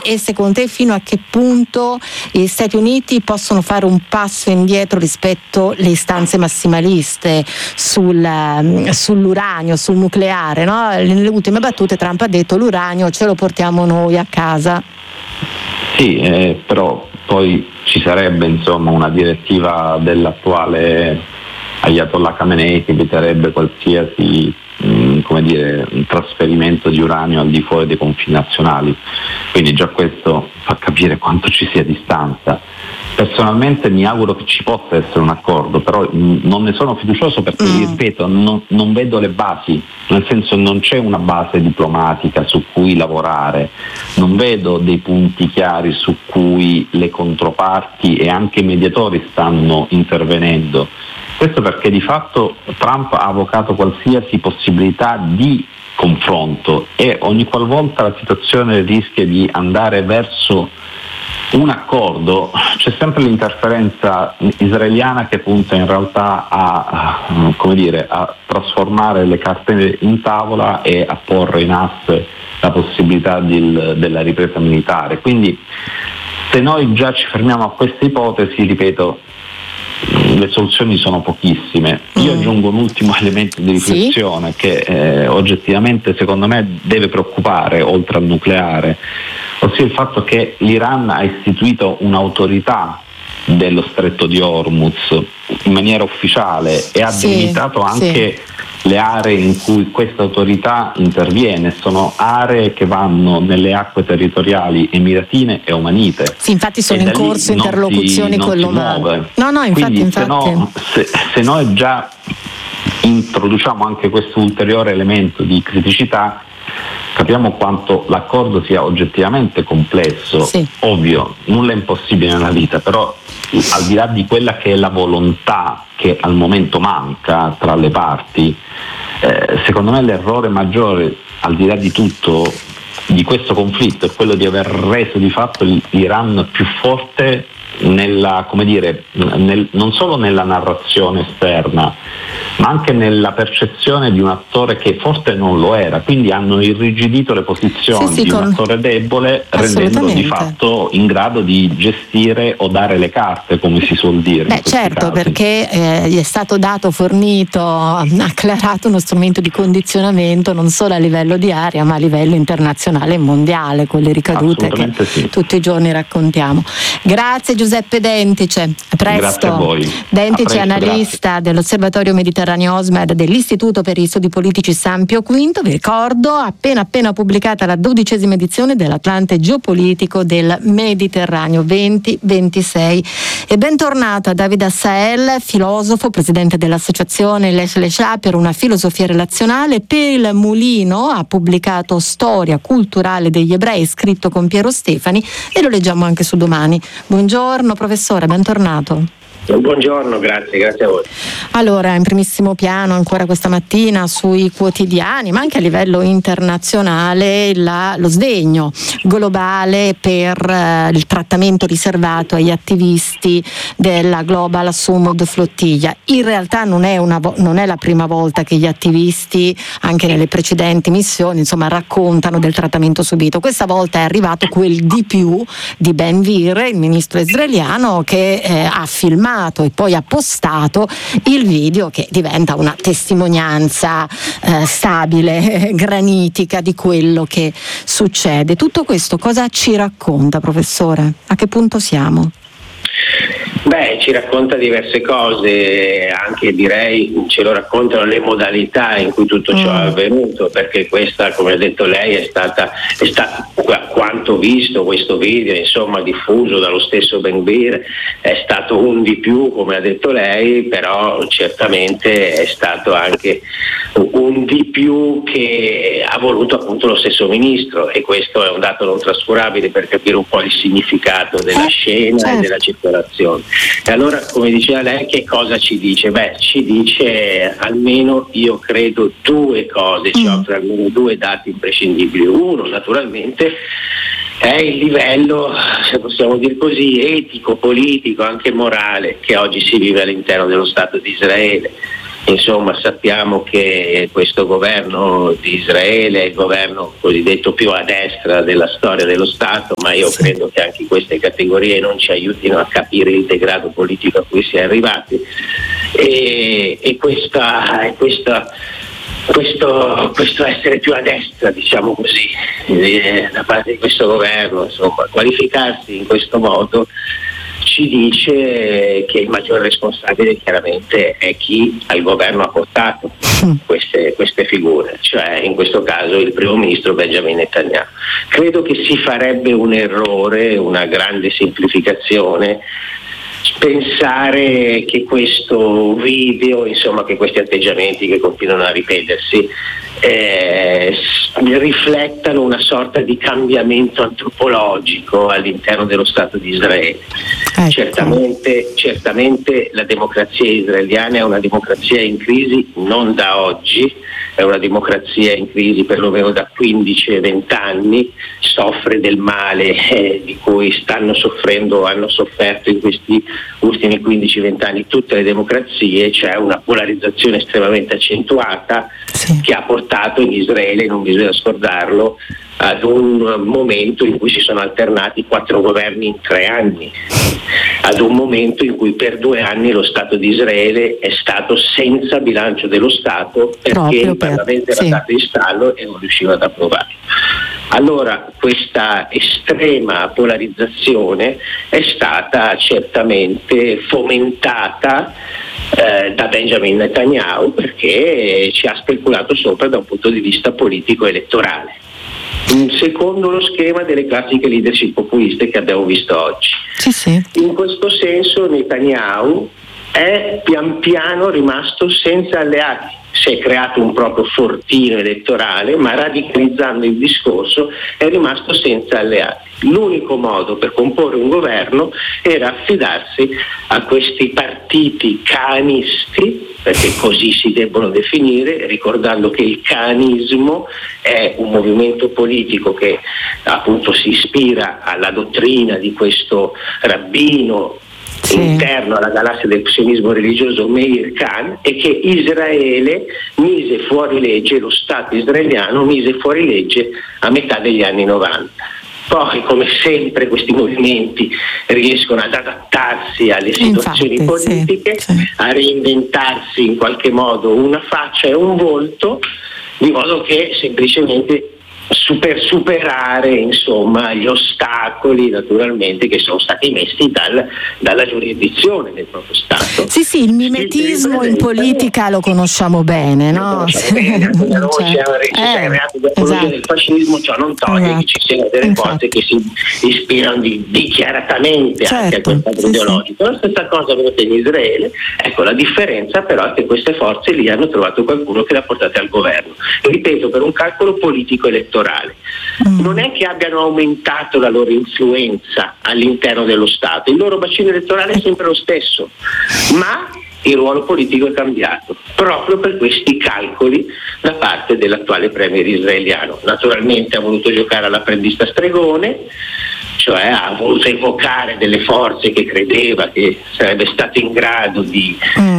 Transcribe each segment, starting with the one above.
e secondo te fino a che punto gli Stati Uniti possono fare un passo indietro rispetto alle istanze massimaliste sull'uranio, sul nucleare, no? Nelle ultime battute Trump ha detto l'uranio ce lo portiamo noi a casa. Sì, però poi ci sarebbe insomma una direttiva dell'attuale Ayatollah Khamenei che vieterebbe qualsiasi un trasferimento di uranio al di fuori dei confini nazionali, quindi già questo fa capire quanto ci sia distanza. Personalmente mi auguro che ci possa essere un accordo, però non ne sono fiducioso perché, ripeto, non vedo le basi, nel senso non c'è una base diplomatica su cui lavorare, non vedo dei punti chiari su cui le controparti e anche i mediatori stanno intervenendo. Questo perché di fatto Trump ha avvocato qualsiasi possibilità di confronto e ogni qualvolta la situazione rischia di andare verso un accordo c'è sempre l'interferenza israeliana che punta in realtà a trasformare le carte in tavola e a porre in asse la possibilità della ripresa militare. Quindi se noi già ci fermiamo a questa ipotesi, ripeto, le soluzioni sono pochissime. Io aggiungo un ultimo elemento di riflessione che oggettivamente secondo me deve preoccupare oltre al nucleare, ossia il fatto che l'Iran ha istituito un'autorità dello stretto di Hormuz in maniera ufficiale e ha delimitato anche le aree in cui questa autorità interviene. Sono aree che vanno nelle infatti emiratine e omanite. Sì, infatti sono in corso interlocuzioni con l'Oman. Quindi se noi già introduciamo anche questo ulteriore elemento di criticità, capiamo quanto l'accordo sia oggettivamente complesso. Ovvio, nulla è impossibile nella vita, però al di là di quella che è la volontà che al momento manca tra le parti, secondo me l'errore maggiore, al di là di tutto, di questo conflitto è quello di aver reso di fatto l'Iran più forte non solo nella narrazione esterna, ma anche nella percezione di un attore che forte non lo era, quindi hanno irrigidito le posizioni di un attore debole, rendendolo di fatto in grado di gestire o dare le carte, come si suol dire. Certo, perché gli è stato fornito, acclarato uno strumento di condizionamento non solo a livello di area ma a livello internazionale e mondiale, con le ricadute che tutti i giorni raccontiamo. Grazie Giuseppe Dentice, a presto. Grazie a voi. Dentice, analista dell'Osservatorio Mediterraneo OSMED dell'Istituto per gli Studi Politici San Pio V, vi ricordo, appena pubblicata la 12ª edizione dell'Atlante Geopolitico del Mediterraneo 2026. E bentornato a David Assael, filosofo, presidente dell'associazione Lesha per una filosofia relazionale. Per il Mulino ha pubblicato Storia culturale degli ebrei, scritto con Piero Stefani, e lo leggiamo anche su Domani. Buongiorno professore, bentornato. Buongiorno, grazie a voi. Allora, in primissimo piano ancora questa mattina sui quotidiani, ma anche a livello internazionale, lo sdegno globale per il trattamento riservato agli attivisti della Global Summit Flottiglia. In realtà non è la prima volta che gli attivisti, anche nelle precedenti missioni, raccontano del trattamento subito. Questa volta è arrivato quel di più di Ben Gvir, il ministro israeliano, che ha filmato e poi ha postato il video che diventa una testimonianza stabile, granitica di quello che succede. Tutto questo cosa ci racconta, professore? A che punto siamo? Ci racconta diverse cose, anche direi ce lo raccontano le modalità in cui tutto ciò è avvenuto, perché questa, come ha detto lei, è stata quanto visto questo video, diffuso dallo stesso Ben Gvir, è stato un di più, come ha detto lei, però certamente è stato anche un di più che ha voluto appunto lo stesso ministro, e questo è un dato non trascurabile per capire un po' il significato della scena e della circolazione. E allora, come diceva lei, che cosa ci dice? Ci dice almeno, io credo, due cose, ci offre almeno due dati imprescindibili. Uno, naturalmente, è il livello, se possiamo dire così, etico, politico, anche morale, che oggi si vive all'interno dello Stato di Israele. insomma sappiamo che questo governo di Israele è il governo cosiddetto più a destra della storia dello Stato, ma io credo che anche queste categorie non ci aiutino a capire il degrado politico a cui si è arrivati, e questo essere più a destra, diciamo così, da parte di questo governo, insomma, qualificarsi in questo modo ci dice che il maggior responsabile chiaramente è chi al governo ha portato queste figure, cioè in questo caso il primo ministro Benjamin Netanyahu. Credo che si farebbe un errore, una grande semplificazione, pensare che questo video, insomma che questi atteggiamenti che continuano a ripetersi riflettano una sorta di cambiamento antropologico all'interno dello Stato di Israele. Certamente la democrazia israeliana è una democrazia in crisi non da oggi, è una democrazia in crisi perlomeno da 15 e 20 anni, soffre del male di cui stanno soffrendo, hanno sofferto in questi ultimi 15-20 anni tutte le democrazie, c'è una polarizzazione estremamente accentuata che ha portato in Israele, non bisogna scordarlo, ad un momento in cui si sono alternati 4 governi in 3 anni, ad un momento in cui per 2 anni lo Stato di Israele è stato senza bilancio dello Stato perché il Parlamento era stato in stallo e non riusciva ad approvarlo. Allora questa estrema polarizzazione è stata certamente fomentata da Benjamin Netanyahu, perché ci ha speculato sopra da un punto di vista politico elettorale, secondo lo schema delle classiche leadership populiste che abbiamo visto oggi. In questo senso Netanyahu è pian piano rimasto senza alleati, si è creato un proprio fortino elettorale, ma radicalizzando il discorso è rimasto senza alleati. L'unico modo per comporre un governo era affidarsi a questi partiti caanisti, perché così si debbono definire, ricordando che il canismo è un movimento politico che appunto si ispira alla dottrina di questo rabbino interno alla galassia del sionismo religioso Meir Khan, e che Israele mise fuori legge, lo Stato israeliano mise fuori legge a metà degli anni 90. Poi, come sempre, questi movimenti riescono ad adattarsi alle situazioni politiche, a reinventarsi in qualche modo una faccia e un volto, di modo che semplicemente per superare insomma gli ostacoli naturalmente che sono stati messi dalla giuridizione del proprio Stato. Sì, il mimetismo in politica lo conosciamo bene, no? Ci siamo creati del fascismo, ciò non toglie che ci siano delle forze che si ispirano dichiaratamente anche a quel quadro ideologico. La stessa cosa avvenuta in Israele. Ecco, la differenza però è che queste forze lì hanno trovato qualcuno che le ha portate al governo, ripeto, per un calcolo politico elettorale. Non è che abbiano aumentato la loro influenza all'interno dello Stato, il loro bacino elettorale è sempre lo stesso, ma il ruolo politico è cambiato proprio per questi calcoli da parte dell'attuale premier israeliano. Naturalmente ha voluto giocare all'apprendista stregone, cioè ha voluto evocare delle forze che credeva che sarebbe stato in grado di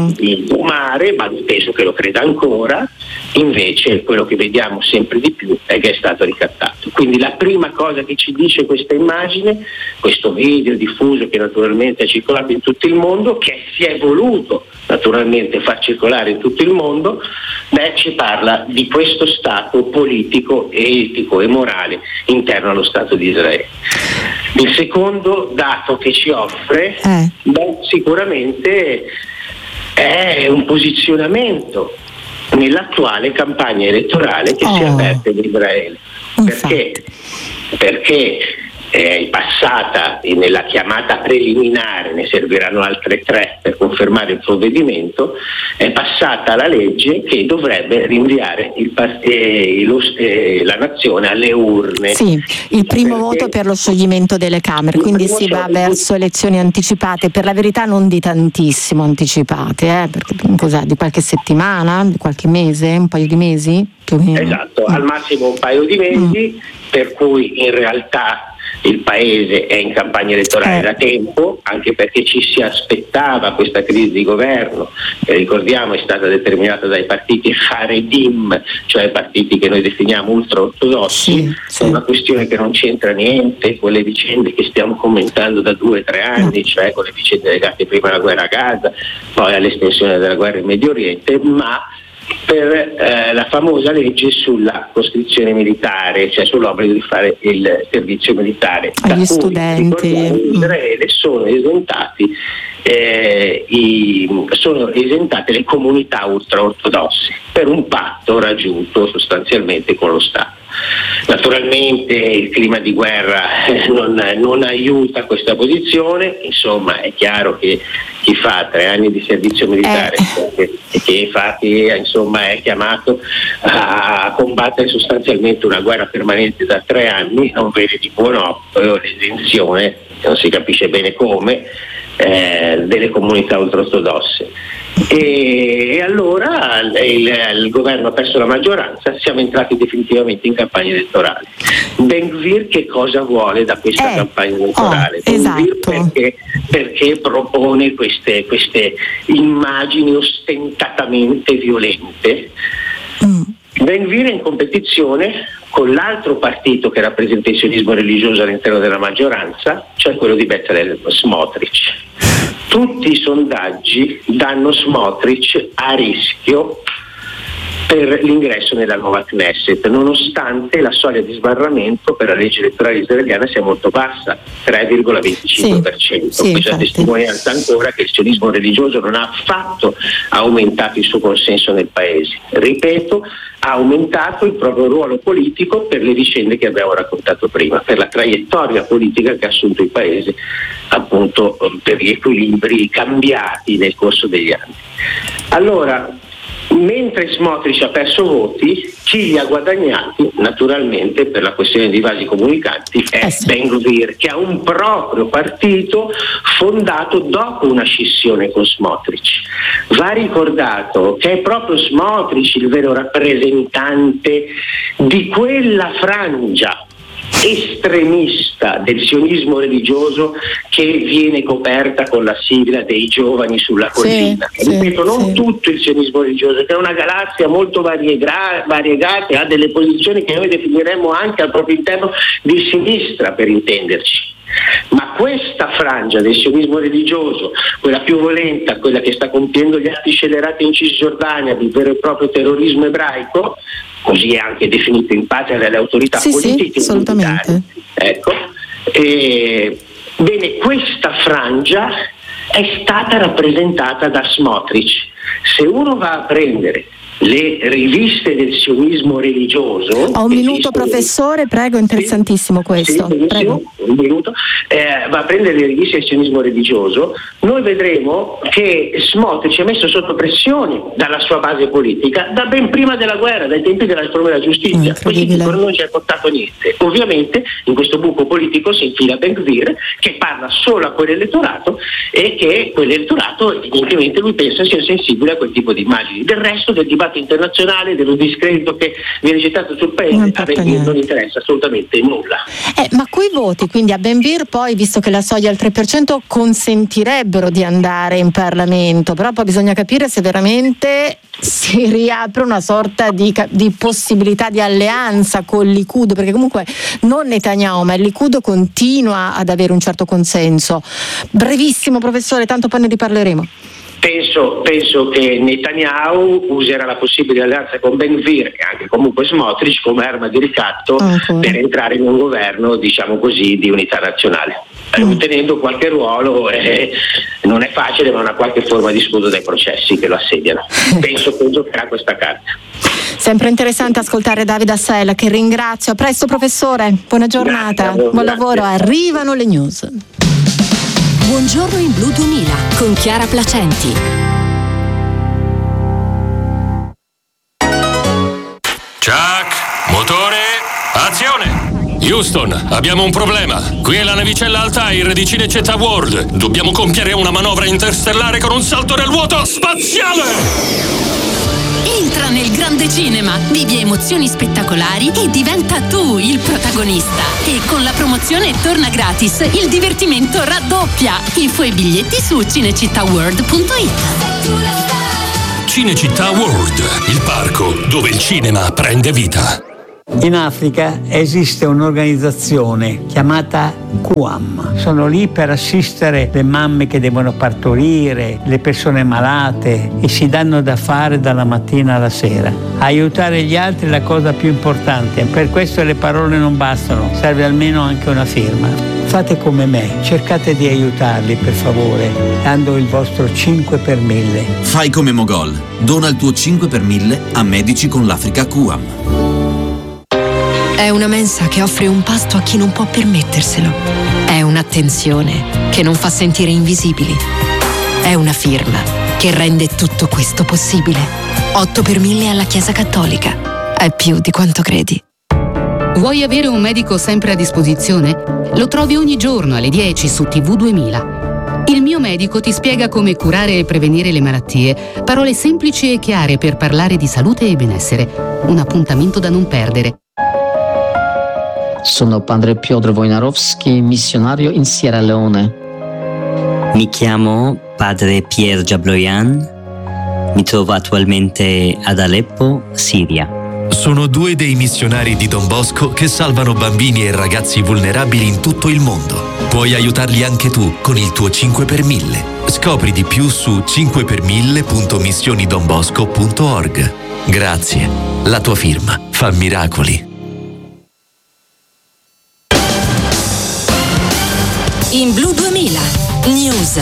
domare, ma penso che lo creda ancora. Invece quello che vediamo sempre di più è che è stato ricattato. Quindi la prima cosa che ci dice questa immagine, questo video diffuso che naturalmente è circolato in tutto il mondo, che si è voluto naturalmente far circolare in tutto il mondo, ci parla di questo stato politico, etico e morale interno allo Stato di Israele. Il secondo dato che ci offre sicuramente è un posizionamento nell'attuale campagna elettorale che si è aperta in Israele. Perché è passata nella chiamata preliminare, ne serviranno altre 3 per confermare il provvedimento, è passata la legge che dovrebbe rinviare la nazione alle urne. Sì, il primo voto per lo scioglimento delle Camere, quindi si va verso elezioni anticipate, per la verità non di tantissimo anticipate, perché cos'è, di qualche settimana, di qualche mese, un paio di mesi più o meno? Esatto, al massimo un paio di mesi, per cui in realtà il paese è in campagna elettorale da tempo, anche perché ci si aspettava questa crisi di governo, che ricordiamo è stata determinata dai partiti Haredim, cioè partiti che noi definiamo ultra-ortodossi. È una questione che non c'entra niente con le vicende che stiamo commentando da 2 o 3 anni, cioè con le vicende legate prima alla guerra a Gaza, poi all'estensione della guerra in Medio Oriente, ma per la famosa legge sulla coscrizione militare, cioè sull'obbligo di fare il servizio militare. Agli studenti in Israele sono esentate le comunità ultraortodosse per un patto raggiunto sostanzialmente con lo Stato. Naturalmente il clima di guerra non aiuta questa posizione, insomma è chiaro che chi fa 3 anni di servizio militare e che infatti insomma è chiamato a combattere sostanzialmente una guerra permanente da 3 anni non vede di buon occhio l'esenzione, non si capisce bene come, delle comunità ultraortodosse. E allora il governo ha perso la maggioranza, siamo entrati definitivamente in campagna elettorale. Ben-Gvir che cosa vuole da questa campagna elettorale? Esatto. Perché propone queste immagini ostentatamente violente. Ben-Gvir è in competizione con l'altro partito che rappresenta il sionismo religioso all'interno della maggioranza, cioè quello di Bezalel Smotrich. Tutti i sondaggi danno Smotrich a rischio per l'ingresso nella nuova Knesset, nonostante la soglia di sbarramento per la legge elettorale israeliana sia molto bassa, 3,25%. Questa testimonianza ancora che il sionismo religioso non ha affatto aumentato il suo consenso nel paese. Ripeto, ha aumentato il proprio ruolo politico per le vicende che abbiamo raccontato prima, per la traiettoria politica che ha assunto il paese, appunto per gli equilibri cambiati nel corso degli anni. Allora, mentre Smotrich ha perso voti, chi li ha guadagnati naturalmente per la questione dei vasi comunicanti è Ben-Gvir, che ha un proprio partito fondato dopo una scissione con Smotrich. Va ricordato che è proprio Smotrich il vero rappresentante di quella frangia estremista del sionismo religioso che viene coperta con la sigla dei giovani sulla collina. Ripeto, non tutto il sionismo religioso, che è una galassia molto variegata, ha delle posizioni che noi definiremmo anche al proprio interno di sinistra, per intenderci. Ma questa frangia del sionismo religioso, quella più violenta, quella che sta compiendo gli atti scellerati in Cisgiordania di vero e proprio terrorismo ebraico, così è anche definito in patria dalle autorità politiche, assolutamente. Ecco, bene, questa frangia è stata rappresentata da Smotrich. Se uno va a prendere le riviste del sionismo religioso. Ho un minuto, professore, prego, interessantissimo questo. Prego. Un minuto. Va a prendere le riviste del sionismo religioso, noi vedremo che Smotrich è messo sotto pressione dalla sua base politica da ben prima della guerra, dai tempi della riforma della giustizia. Questi non ci ha portato niente. Ovviamente in questo buco politico si infila Ben-Gvir, che parla solo a quell'elettorato e che quell'elettorato evidentemente lui pensa sia sensibile a quel tipo di immagini. Del resto del dibattito internazionale, dello discredito che viene gettato sul paese, a Ben-Gvir non interessa assolutamente nulla. Ma quei voti quindi a Ben-Gvir, poi, visto che la soglia è al 3%, consentirebbero di andare in Parlamento, però poi bisogna capire se veramente si riapre una sorta di possibilità di alleanza con il Likud, perché comunque non Netanyahu ma il Likud continua ad avere un certo consenso. Brevissimo, professore, tanto poi ne riparleremo. Penso che Netanyahu userà la possibile alleanza con Ben-Gvir e anche comunque Smotrich come arma di ricatto per entrare in un governo, diciamo così, di unità nazionale, ottenendo qualche ruolo, non è facile, ma una qualche forma di scudo dai processi che lo assediano. Penso che giocherà questa carta. Sempre interessante ascoltare Davide Assella, che ringrazio. A presto, professore, buona giornata, buon lavoro. Arrivano le news. Buongiorno in Blu 2000 con Chiara Placenti. Chuck, motore, azione! Houston, abbiamo un problema. Qui è la navicella Altair di Cinecittà World. Dobbiamo compiere una manovra interstellare con un salto nel vuoto spaziale! Entra nel grande cinema, vivi emozioni spettacolari e diventa tu il protagonista. E con la promozione Torna Gratis, il divertimento raddoppia. Info e biglietti su cinecittàworld.it. Cinecittà World, il parco dove il cinema prende vita. In Africa esiste un'organizzazione chiamata QAM. Sono lì per assistere le mamme che devono partorire, le persone malate, e si danno da fare dalla mattina alla sera. Aiutare gli altri è la cosa più importante, per questo le parole non bastano, serve almeno anche una firma. Fate come me, cercate di aiutarli per favore, dando il vostro 5 per 1000. Fai come Mogol, dona il tuo 5 per 1000 a Medici con l'Africa QAM. È una mensa che offre un pasto a chi non può permetterselo. È un'attenzione che non fa sentire invisibili. È una firma che rende tutto questo possibile. 8 per 1000 alla Chiesa Cattolica. È più di quanto credi. Vuoi avere un medico sempre a disposizione? Lo trovi ogni giorno alle 10 su TV 2000. Il mio medico ti spiega come curare e prevenire le malattie. Parole semplici e chiare per parlare di salute e benessere. Un appuntamento da non perdere. Sono padre Piotr Wojnarowski, missionario in Sierra Leone. Mi chiamo padre Pierre Jabloyan, mi trovo attualmente ad Aleppo, Siria. Sono 2 dei missionari di Don Bosco che salvano bambini e ragazzi vulnerabili in tutto il mondo. Puoi aiutarli anche tu con il tuo 5 per 1000. Scopri di più su 5per1000.missionidonbosco.org. Grazie, la tua firma fa miracoli. In Blu 2000 News.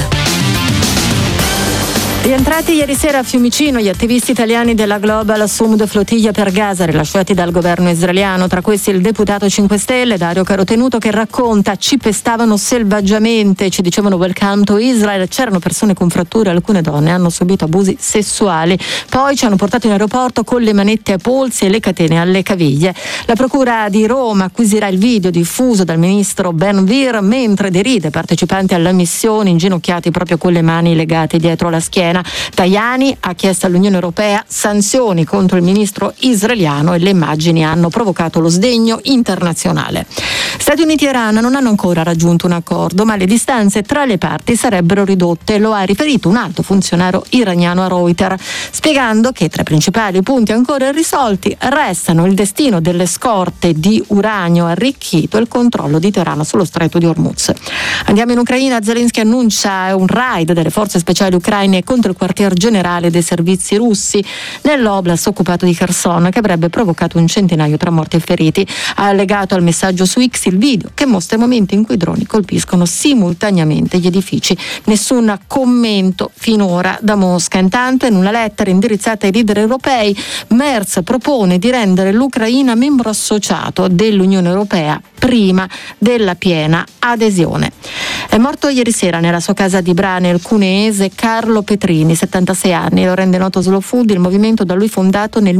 Rientrati ieri sera a Fiumicino gli attivisti italiani della Global Sumud Flottiglia per Gaza rilasciati dal governo israeliano, tra questi il deputato 5 Stelle Dario Carotenuto, che racconta: ci pestavano selvaggiamente, ci dicevano welcome to Israel, c'erano persone con fratture, alcune donne hanno subito abusi sessuali, poi ci hanno portato in aeroporto con le manette ai polsi e le catene alle caviglie. La procura di Roma acquisirà il video diffuso dal ministro Ben-Gvir mentre deride partecipanti alla missione inginocchiati proprio con le mani legate dietro la schiena. Tajani ha chiesto all'Unione Europea sanzioni contro il ministro israeliano e le immagini hanno provocato lo sdegno internazionale. Stati Uniti e Iran non hanno ancora raggiunto un accordo, ma le distanze tra le parti sarebbero ridotte, lo ha riferito un alto funzionario iraniano a Reuters, spiegando che tra i principali punti ancora irrisolti restano il destino delle scorte di uranio arricchito e il controllo di Teheran sullo stretto di Hormuz. Andiamo in Ucraina. Zelensky annuncia un raid delle forze speciali ucraine contro il quartier generale dei servizi russi nell'oblast occupato di Kherson, che avrebbe provocato un centinaio tra morti e feriti. Ha allegato al messaggio su X il video che mostra i momenti in cui i droni colpiscono simultaneamente gli edifici. Nessun commento finora da Mosca. Intanto, in una lettera indirizzata ai leader europei, Merz propone di rendere l'Ucraina membro associato dell'Unione Europea prima della piena adesione. È morto ieri sera nella sua casa di Brane il cuneese Carlo Petrini, 76 anni. Lo rende noto Slow Food, il movimento da lui fondato nel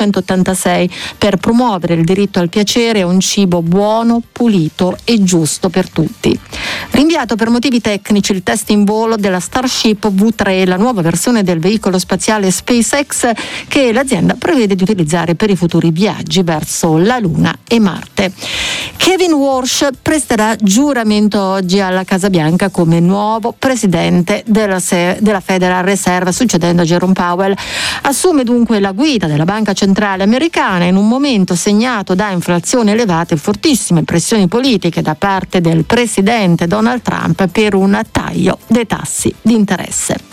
1986 per promuovere il diritto al piacere e a un cibo buono, pulito e giusto per tutti. Rinviato per motivi tecnici il test in volo della Starship V3, la nuova versione del veicolo spaziale SpaceX che l'azienda prevede di utilizzare per i futuri viaggi verso la Luna e Marte. Kevin Walsh presterà giuramento oggi alla Casa Bianca come nuovo presidente della Federal Reserve, succedendo a Jerome Powell. Assume dunque la guida della Banca Centrale Americana in un momento segnato da inflazione elevata e fortissime pressioni politiche da parte del presidente Donald Trump per un taglio dei tassi di interesse.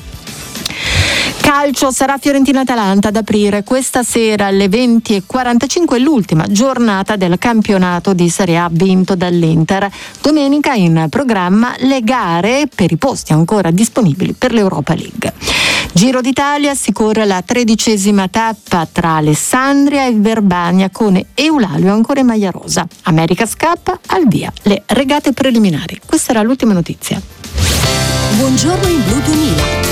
Calcio, sarà Fiorentina-Atalanta ad aprire questa sera alle 20:45 l'ultima giornata del campionato di Serie A vinto dall'Inter. Domenica in programma le gare per i posti ancora disponibili per l'Europa League. Giro d'Italia, si corre la 13ª tappa tra Alessandria e Verbania con Eulalio ancora in maglia rosa. America's Cup al via le regate preliminari. Questa era l'ultima notizia. Buongiorno in Blu 2000.